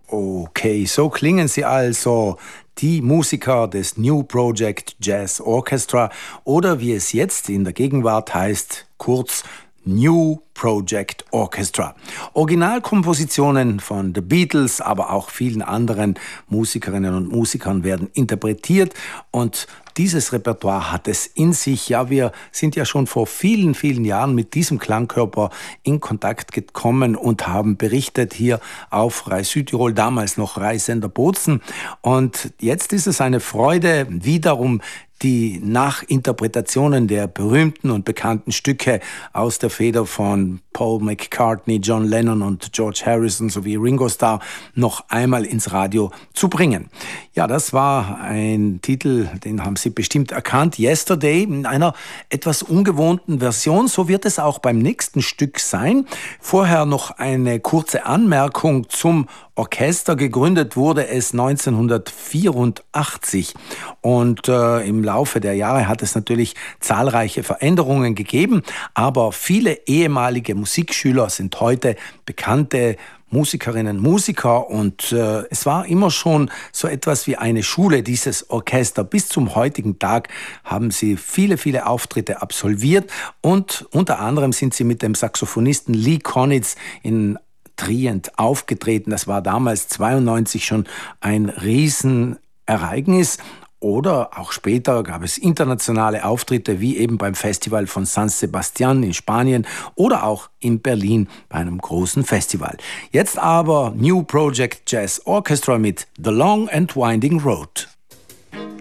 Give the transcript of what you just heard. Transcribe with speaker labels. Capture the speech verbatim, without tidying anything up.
Speaker 1: Okay, so klingen sie also, die Musiker des New Project Jazz Orchestra oder wie es jetzt in der Gegenwart heißt, kurz New Project Orchestra. Originalkompositionen von The Beatles, aber auch vielen anderen Musikerinnen und Musikern werden interpretiert und dieses Repertoire hat es in sich. Ja, wir sind ja schon vor vielen, vielen Jahren mit diesem Klangkörper in Kontakt gekommen und haben berichtet hier auf Rai Südtirol, damals noch Rai Sender Bozen. Und jetzt ist es eine Freude, wiederum die Nachinterpretationen der berühmten und bekannten Stücke aus der Feder von Paul McCartney, John Lennon und George Harrison sowie Ringo Starr noch einmal ins Radio zu bringen. Ja, das war ein Titel, den haben Sie bestimmt erkannt, Yesterday, in einer etwas ungewohnten Version. So wird es auch beim nächsten Stück sein. Vorher noch eine kurze Anmerkung zum Orchester. Gegründet wurde es neunzehnhundertvierundachtzig und äh, im Laufe der Jahre hat es natürlich zahlreiche Veränderungen gegeben, aber viele ehemalige Musikschüler sind heute bekannte Musikerinnen und Musiker und äh, es war immer schon so etwas wie eine Schule, dieses Orchester. Bis zum heutigen Tag haben sie viele, viele Auftritte absolviert und unter anderem sind sie mit dem Saxophonisten Lee Konitz in Trient aufgetreten. Das war damals zweiundneunzig schon ein Riesenereignis. Oder auch später gab es internationale Auftritte, wie eben beim Festival von San Sebastián in Spanien oder auch in Berlin bei einem großen Festival. Jetzt aber New Project Jazz Orchestra mit The Long and Winding Road.